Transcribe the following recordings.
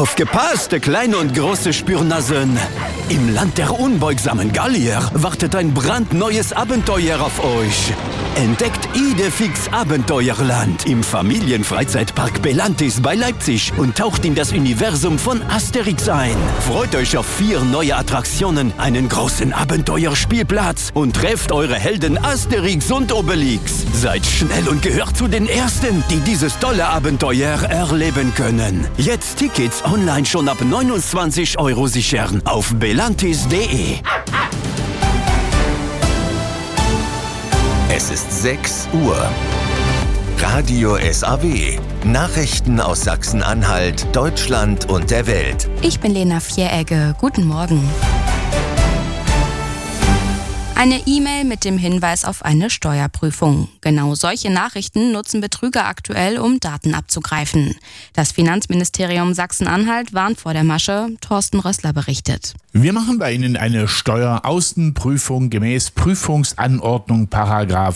Aufgepasst, kleine und große Spürnasen! Im Land der unbeugsamen Gallier wartet ein brandneues Abenteuer auf euch. Entdeckt Idefix Abenteuerland im Familienfreizeitpark Belantis bei Leipzig und taucht in das Universum von Asterix ein. Freut euch auf 4 neue Attraktionen, einen großen Abenteuerspielplatz und trefft eure Helden Asterix und Obelix. Seid schnell und gehört zu den Ersten, die dieses tolle Abenteuer erleben können. Jetzt Tickets online schon ab 29 € sichern auf belantis.de. Es ist 6 Uhr. Radio SAW. Nachrichten aus Sachsen-Anhalt, Deutschland und der Welt. Ich bin Lena Vieregge. Guten Morgen. Eine E-Mail mit dem Hinweis auf eine Steuerprüfung. Genau solche Nachrichten nutzen Betrüger aktuell, um Daten abzugreifen. Das Finanzministerium Sachsen-Anhalt warnt vor der Masche. Thorsten Rössler berichtet. Wir machen bei Ihnen eine Steueraußenprüfung gemäß Prüfungsanordnung §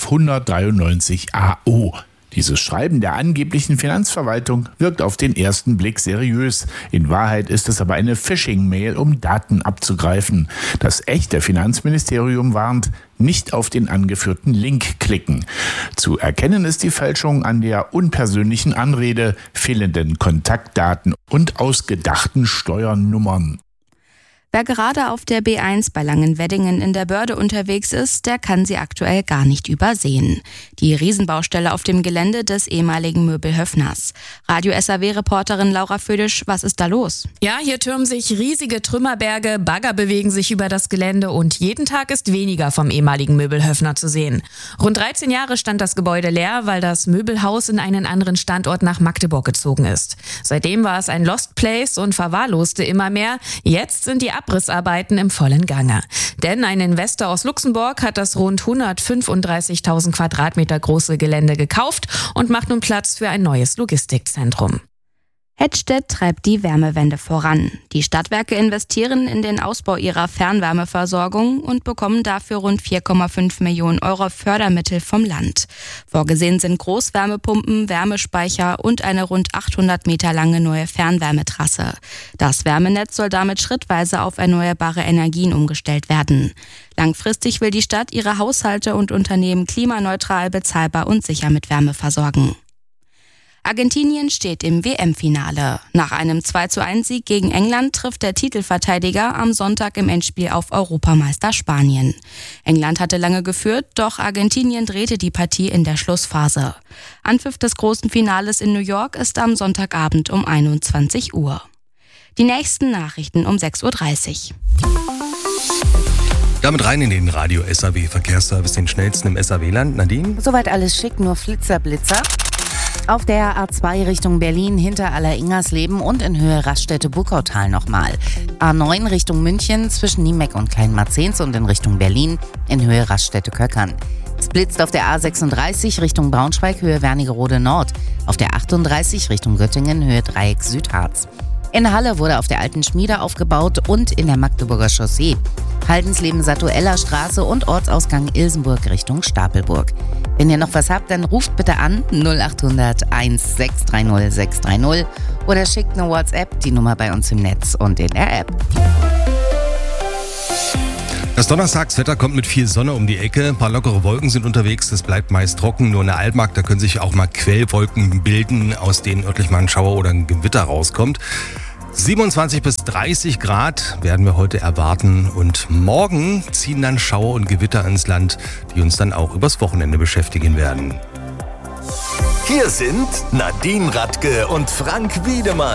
193 AO. Dieses Schreiben der angeblichen Finanzverwaltung wirkt auf den ersten Blick seriös. In Wahrheit ist es aber eine Phishing-Mail, um Daten abzugreifen. Das echte Finanzministerium warnt, nicht auf den angeführten Link klicken. Zu erkennen ist die Fälschung an der unpersönlichen Anrede, fehlenden Kontaktdaten und ausgedachten Steuernummern. Wer gerade auf der B1 bei Langenweddingen in der Börde unterwegs ist, der kann sie aktuell gar nicht übersehen. Die Riesenbaustelle auf dem Gelände des ehemaligen Möbelhöfners. Radio SAW-Reporterin Laura Födisch, was ist da los? Ja, hier türmen sich riesige Trümmerberge, Bagger bewegen sich über das Gelände und jeden Tag ist weniger vom ehemaligen Möbelhöfner zu sehen. Rund 13 Jahre stand das Gebäude leer, weil das Möbelhaus in einen anderen Standort nach Magdeburg gezogen ist. Seitdem war es ein Lost Place und verwahrloste immer mehr. Jetzt sind die Abrissarbeiten im vollen Gange. Denn ein Investor aus Luxemburg hat das rund 135.000 Quadratmeter große Gelände gekauft und macht nun Platz für ein neues Logistikzentrum. Hettstedt treibt die Wärmewende voran. Die Stadtwerke investieren in den Ausbau ihrer Fernwärmeversorgung und bekommen dafür rund 4,5 Millionen € Fördermittel vom Land. Vorgesehen sind Großwärmepumpen, Wärmespeicher und eine rund 800 Meter lange neue Fernwärmetrasse. Das Wärmenetz soll damit schrittweise auf erneuerbare Energien umgestellt werden. Langfristig will die Stadt ihre Haushalte und Unternehmen klimaneutral, bezahlbar und sicher mit Wärme versorgen. Argentinien steht im WM-Finale. Nach einem 2:1-Sieg gegen England trifft der Titelverteidiger am Sonntag im Endspiel auf Europameister Spanien. England hatte lange geführt, doch Argentinien drehte die Partie in der Schlussphase. Anpfiff des großen Finales in New York ist am Sonntagabend um 21 Uhr. Die nächsten Nachrichten um 6:30 Uhr. Damit rein in den Radio SAW Verkehrsservice, den schnellsten im SAW-Land. Nadine? Soweit alles schick, nur Blitzer. Auf der A2 Richtung Berlin hinter Aller-Ingersleben und in Höhe Raststätte-Burgautal nochmal. A9 Richtung München zwischen Niemeck und Kleinmarzens und in Richtung Berlin in Höhe Raststätte-Köckern. Es blitzt auf der A36 Richtung Braunschweig Höhe Wernigerode Nord. Auf der 38 Richtung Göttingen Höhe Dreieck Südharz. In Halle wurde auf der alten Schmiede aufgebaut und in der Magdeburger Chaussee. Haldensleben-Satuella-Straße und Ortsausgang Ilsenburg Richtung Stapelburg. Wenn ihr noch was habt, dann ruft bitte an 0800 1630 630 oder schickt eine WhatsApp, die Nummer bei uns im Netz und in der App. Das Donnerstagswetter kommt mit viel Sonne um die Ecke. Ein paar lockere Wolken sind unterwegs. Es bleibt meist trocken. Nur in der Altmark, da können sich auch mal Quellwolken bilden, aus denen örtlich mal ein Schauer oder ein Gewitter rauskommt. 27 bis 30 Grad werden wir heute erwarten. Und morgen ziehen dann Schauer und Gewitter ins Land, die uns dann auch übers Wochenende beschäftigen werden. Hier sind Nadine Radke und Frank Wiedemann.